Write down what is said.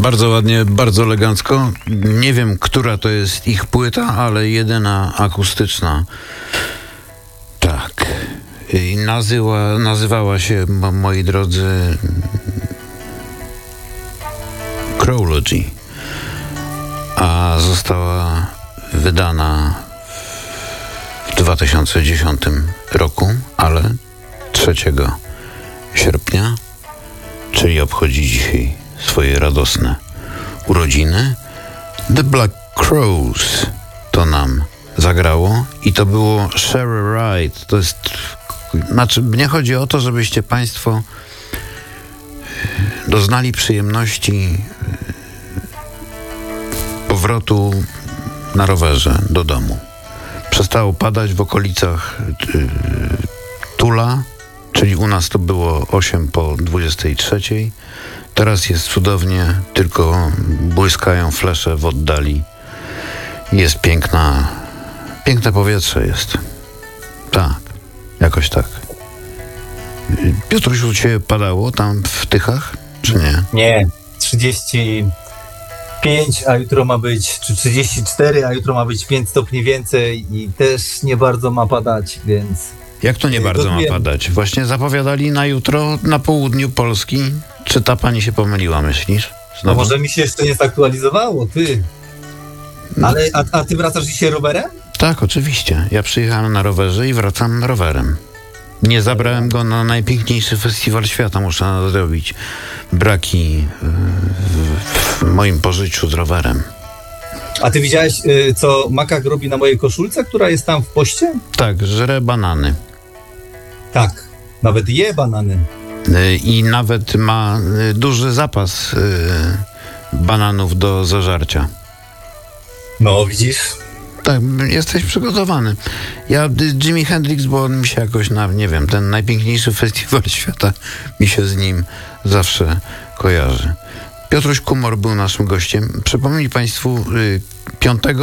Bardzo ładnie, bardzo elegancko. Nie wiem, która to jest ich płyta, ale jedyna akustyczna. Tak. I nazywała się, moi drodzy, Crowlogy, a została wydana w 2010 roku, ale 3 sierpnia, czyli obchodzi dzisiaj swoje radosne urodziny. The Black Crowes to nam zagrało i to było Share a Ride. To jest, znaczy, mnie chodzi o to, żebyście państwo doznali przyjemności powrotu na rowerze do domu. Przestało padać w okolicach Tula, czyli u nas to było 8 po 23. Teraz jest cudownie, tylko błyskają flesze w oddali. Jest piękne powietrze jest. Tak, jakoś tak. Piotruś, u ciebie padało tam w Tychach, czy nie? Nie, 35, a jutro ma być, czy 34, a jutro ma być 5 stopni więcej i też nie bardzo ma padać, więc... Jak to nie bardzo ma padać? Właśnie zapowiadali na jutro na południu Polski. Czy ta pani się pomyliła, myślisz? Znowu? No może mi się jeszcze nie zaktualizowało, ty. Ale, a ty wracasz dzisiaj rowerem? Tak, oczywiście. Ja przyjechałem na rowerze i wracam rowerem. Nie zabrałem go na najpiękniejszy festiwal świata. Muszę nadrobić braki w moim pożyciu z rowerem. A ty widziałeś, co Makak robi na mojej koszulce, która jest tam w poście? Tak, żre banany. Tak, nawet je banany. I nawet ma duży zapas bananów do zażarcia. No, widzisz? Tak, jesteś przygotowany. Ja Jimi Hendrix, bo on mi się jakoś, nie wiem, ten najpiękniejszy festiwal świata mi się z nim zawsze kojarzy. Piotruś Kumor był naszym gościem. Przypomnij państwu 5